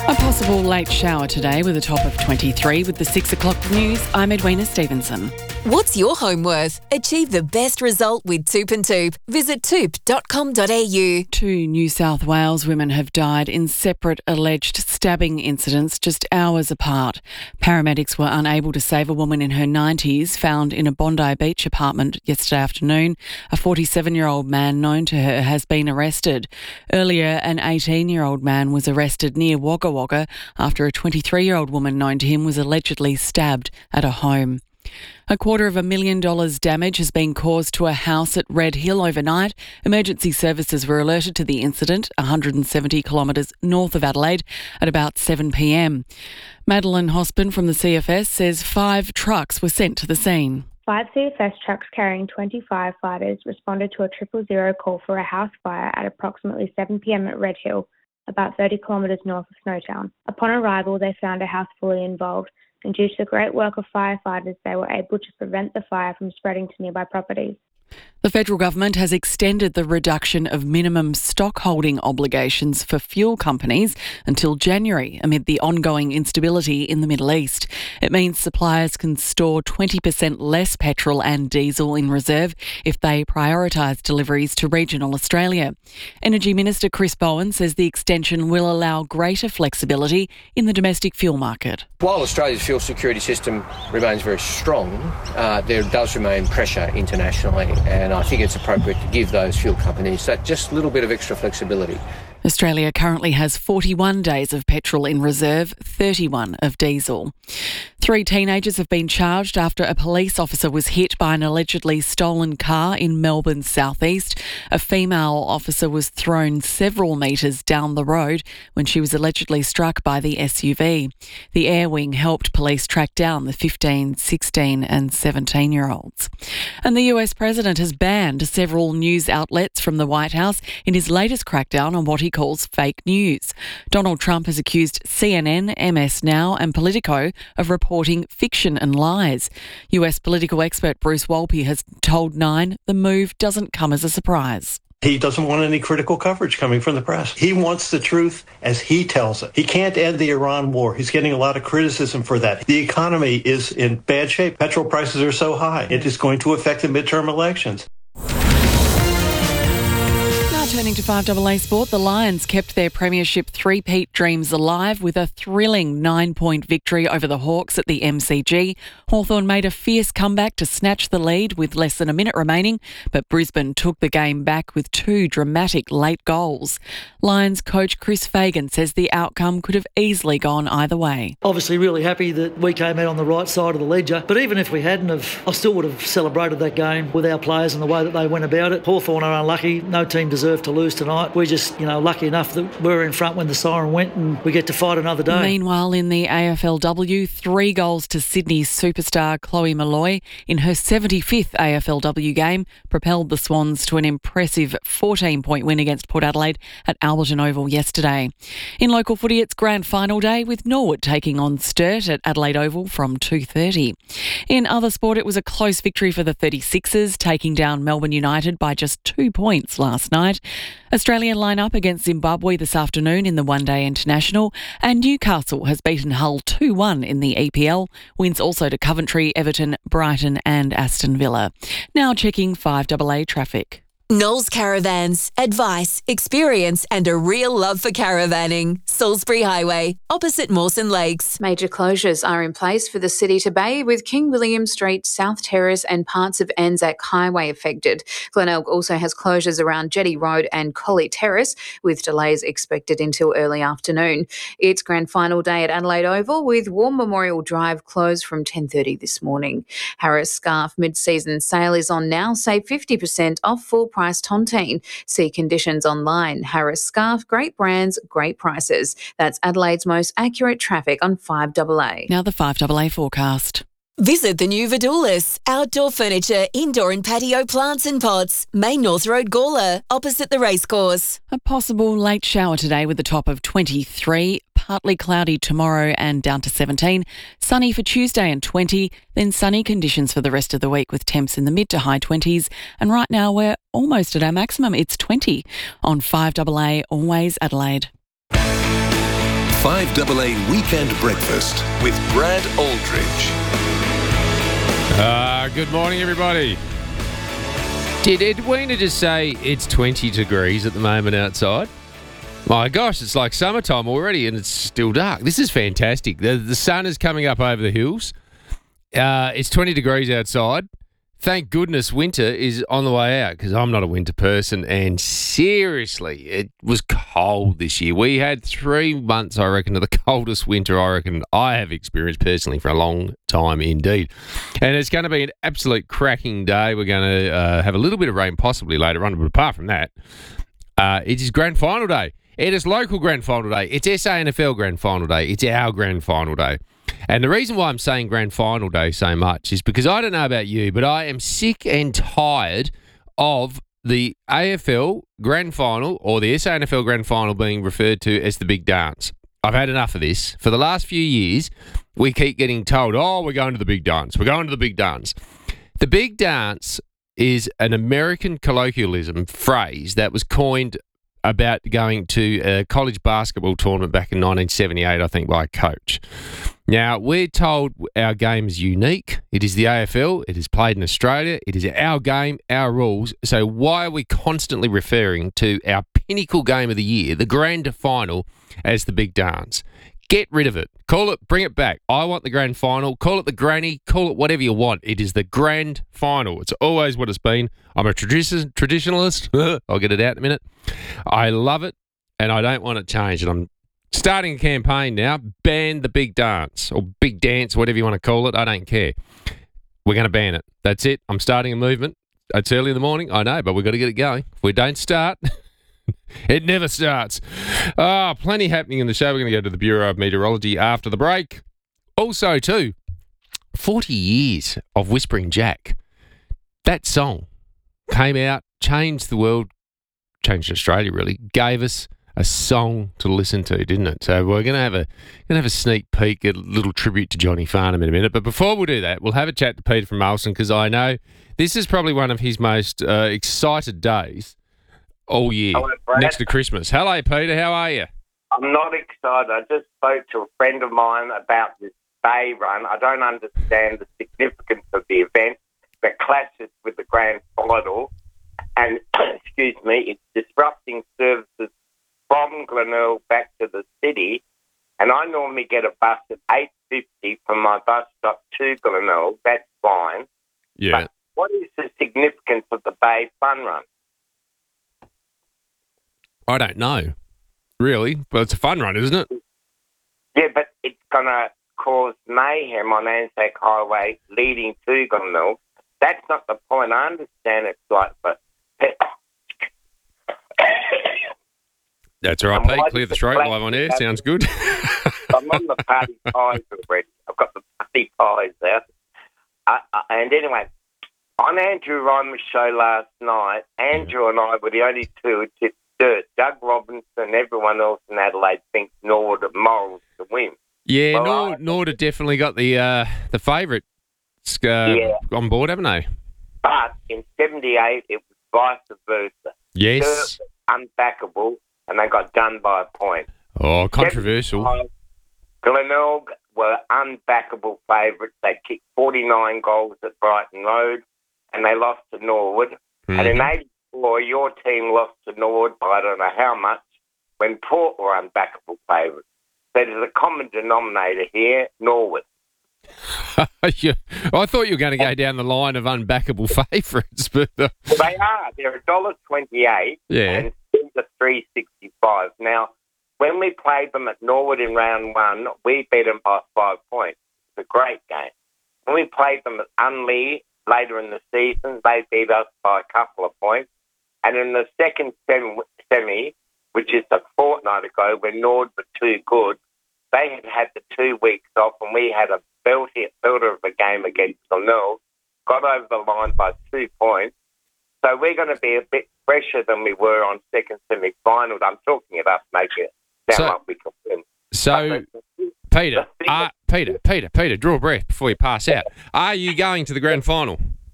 A possible late shower today with a top of twenty-three. With the six o'clock news, I'm Edwina Stevenson. What's your home worth? Achieve the best result with Toop and Toop. Visit toop dot com dot a u. Two New South Wales women have died in separate alleged stabbing incidents just hours apart. Paramedics were unable to save a woman in her nineties found in a Bondi Beach apartment yesterday afternoon. A forty-seven-year-old man known to her has been arrested. Earlier, an eighteen-year-old man was arrested near Wagga Wagga after a twenty-three-year-old woman known to him was allegedly stabbed at a home. A quarter of a million dollars damage has been caused to a house at Red Hill overnight. Emergency services were alerted to the incident one hundred seventy kilometres north of Adelaide at about seven p m. Madeline Hospen from the C F S says five trucks were sent to the scene. Five C F S trucks carrying twenty firefighters responded to a triple zero call for a house fire at approximately seven p m at Red Hill, about thirty kilometres north of Snowtown. Upon arrival, they found a house fully involved, and due to the great work of firefighters, they were able to prevent the fire from spreading to nearby properties. The federal government has extended the reduction of minimum stockholding obligations for fuel companies until January amid the ongoing instability in the Middle East. It means suppliers can store twenty percent less petrol and diesel in reserve if they prioritise deliveries to regional Australia. Energy Minister Chris Bowen says the extension will allow greater flexibility in the domestic fuel market. While Australia's fuel security system remains very strong, uh, there does remain pressure internationally, and I think it's appropriate to give those fuel companies that just little bit of extra flexibility. Australia currently has forty-one days of petrol in reserve, thirty-one of diesel. Three teenagers have been charged after a police officer was hit by an allegedly stolen car in Melbourne's southeast. A female officer was thrown several metres down the road when she was allegedly struck by the S U V. The Air Wing helped police track down the fifteen, sixteen and seventeen-year-olds. And the U S president has banned several news outlets from the White House in his latest crackdown on what he calls fake news. Donald Trump has accused C N N, M S Now and Politico of reporting fiction and lies. U S political expert Bruce Wolpe has told Nine the move doesn't come as a surprise. He doesn't want any critical coverage coming from the press. He wants the truth as he tells it. He can't end the Iran war. He's getting a lot of criticism for that. The economy is in bad shape. Petrol prices are so high. It is going to affect the midterm elections. Turning to five A A Sport, the Lions kept their premiership three-peat dreams alive with a thrilling nine-point victory over the Hawks at the M C G. Hawthorn made a fierce comeback to snatch the lead with less than a minute remaining, but Brisbane took the game back with two dramatic late goals. Lions coach Chris Fagan says the outcome could have easily gone either way. Obviously really happy that we came out on the right side of the ledger, but even if we hadn't have, I still would have celebrated that game with our players and the way that they went about it. Hawthorn are unlucky. No team deserved to lose tonight. We're just, you know, lucky enough that we're in front when the siren went and we get to fight another day. Meanwhile, in the A F L W, three goals to Sydney's superstar Chloe Molloy in her seventy-fifth A F L W game propelled the Swans to an impressive fourteen-point win against Port Adelaide at Alberton Oval yesterday. In local footy, it's grand final day with Norwood taking on Sturt at Adelaide Oval from two thirty. In other sport, it was a close victory for the thirty-sixers, taking down Melbourne United by just two points last night. Australian line up against Zimbabwe this afternoon in the one-day international, and Newcastle has beaten Hull two one in the E P L. Wins also to Coventry, Everton, Brighton and Aston Villa. Now checking five A A traffic. Knowles Caravans. Advice, experience and a real love for caravanning. Salisbury Highway, opposite Mawson Lakes. Major closures are in place for the City to Bay, with King William Street, South Terrace and parts of Anzac Highway affected. Glenelg also has closures around Jetty Road and Collie Terrace, with delays expected until early afternoon. It's grand final day at Adelaide Oval, with War Memorial Drive closed from ten thirty this morning. Harris Scarf mid-season sale is on now. Save fifty percent off full price tontine. See conditions online. Harris Scarf, great brands, great prices. That's Adelaide's most accurate traffic on five A A. Now the five A A forecast. Visit the new Vidoulis. Outdoor furniture, indoor and patio plants and pots. Main North Road, Gawler, opposite the racecourse. A possible late shower today with a top of twenty-three. Partly cloudy tomorrow and down to seventeen. Sunny for Tuesday and twenty. Then sunny conditions for the rest of the week with temps in the mid to high twenties. And right now we're almost at our maximum. It's twenty on five A A, always Adelaide. five A A Weekend Breakfast with Brad Aldridge. Uh, good morning, everybody. Did Edwina just say it's twenty degrees at the moment outside? My gosh, it's like summertime already and it's still dark. This is fantastic. The, the sun is coming up over the hills. Uh, it's twenty degrees outside. Thank goodness winter is on the way out because I'm not a winter person. And seriously, it was cold this year. We had three months, I reckon, of the coldest winter I reckon I have experienced personally for a long time indeed. And it's going to be an absolute cracking day. We're going to uh, have a little bit of rain possibly later on. But apart from that, uh, it is grand final day. It is local grand final day. It's S A N F L grand final day. It's our grand final day. And the reason why I'm saying grand final day so much is because I don't know about you, but I am sick and tired of the A F L grand final or the S A N F L grand final being referred to as the big dance. I've had enough of this. For the last few years, we keep getting told, oh, we're going to the big dance. We're going to the big dance. The big dance is an American colloquialism phrase that was coined about going to a college basketball tournament back in nineteen seventy-eight, I think, by a coach. Now, we're told our game is unique. It is the A F L. It is played in Australia. It is our game, our rules. So why are we constantly referring to our pinnacle game of the year, the grand final, as the big dance? Get rid of it. Call it, bring it back. I want the grand final. Call it the granny. Call it whatever you want. It is the grand final. It's always what it's been. I'm a tradi- traditionalist. I'll get it out in a minute. I love it, and I don't want it changed. And I'm starting a campaign now. Ban the big dance or big dance, whatever you want to call it. I don't care. We're going to ban it. That's it. I'm starting a movement. It's early in the morning. I know, but we've got to get it going. If we don't start... It never starts. Ah, oh, plenty happening in the show. We're going to go to the Bureau of Meteorology after the break. Also, too, forty years of Whispering Jack. That song came out, changed the world, changed Australia, really, gave us a song to listen to, didn't it? So we're going to have a going to have a sneak peek, a little tribute to Johnny Farnham in a minute. But before we do that, we'll have a chat to Peter from Ulsan because I know this is probably one of his most uh, excited days all year, Hello, Brad. next to Christmas. Hello, Peter. How are you? I'm not excited. I just spoke to a friend of mine about this Bay run. I don't understand the significance of the event that clashes with the grand final. And, excuse me, it's disrupting services from Glenelg back to the city. And I normally get a bus at eight fifty from my bus stop to Glenelg. That's fine. Yeah. But what is the significance of the Bay Fun Run? I don't know, really, but it's a fun run, isn't it? Yeah, but it's going to cause mayhem on Anzac Highway leading to Glenelg. That's not the point. I understand it's like, but... That's all right, Pete. Clear the throat live on air. Sounds good. I'm on the party pies already. I've got the party pies out. Uh, uh, and anyway, on Andrew Rymer's show last night, Andrew and I were the only two who tipped dirt. Doug Robinson and everyone else in Adelaide thinks Norwood at Morals to win. Yeah, well, Nord, Nord have definitely got the uh, the favourite uh, yeah. on board, haven't they? But in seventy-eight, it was vice versa. Yes. Dirt was unbackable, and they got done by a point. Oh, controversial. Glenelg were unbackable favourites. They kicked forty-nine goals at Brighton Road, and they lost to Norwood. Mm-hmm. And in eighty-four, your team lost to Norwood by I don't know how much, when Port were unbackable favourites. So there's a common denominator here, Norwood. yeah. I thought you were going to go down the line of unbackable favourites, but uh... well, they are. They're one dollar twenty-eight yeah. and to three sixty-five. Now, when we played them at Norwood in round one, we beat them by five points. It's a great game. When we played them at Unley later in the season, they beat us by a couple of points. And in the second semi, which is a fortnight ago, when Nord were too good, they had had the two weeks off, and we had a belter, belter of a game against Glenelg, got over the line by two points. So we're going to be a bit fresher than we were on second semi-final. I'm talking about making it sound so, like we can win. So, Peter, uh, Peter, Peter, Peter, draw a breath before you pass out. Are you going to the grand final?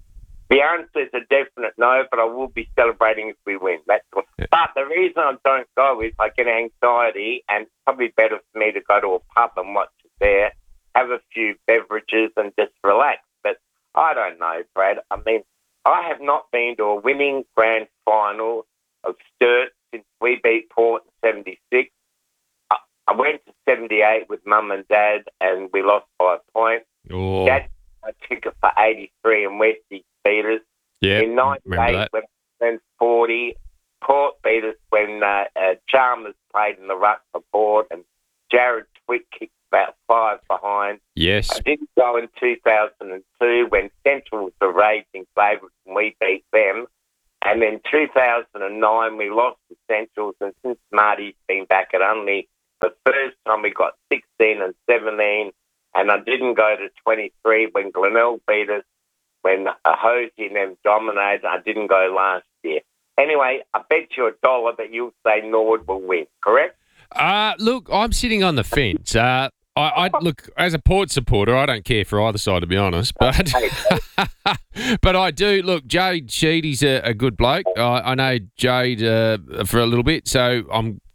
The answer is a definite no, but I will be celebrating if we win. That's all. Yeah. But the reason I don't go is I get anxiety, and it's probably better for me to go to a pub and watch it there, have a few beverages and just relax. But I don't know, Brad. I mean, I have not been to a winning grand final of Sturt since we beat Port in seventy-six. I, I went to seventy-eight with Mum and Dad, and we lost by a point. Oh. Dad got a ticket for eighty-three, and Westie beat us. Yeah, in ninety-eight, when we went forty, Port beat us when uh, uh, Chalmers played in the ruck for Port, and Jared Twick kicked about five behind. Yes. I didn't go in two thousand two when Central was the raging favourites and we beat them. And then two thousand nine we lost to Centrals, and since Marty's been back at Unley, the first time we got sixteen and seventeen, and I didn't go to twenty-three when Glenelg beat us, when a Hosey and them dominated. I didn't go last year. Anyway, I bet you a dollar that you'll say Nord will win, correct? Uh, look, I'm sitting on the fence. Uh, I, I look, as a Port supporter, I don't care for either side, to be honest. But but I do. Look, Jade Sheedy's a, a good bloke. I, I know Jade uh, for a little bit, so I'm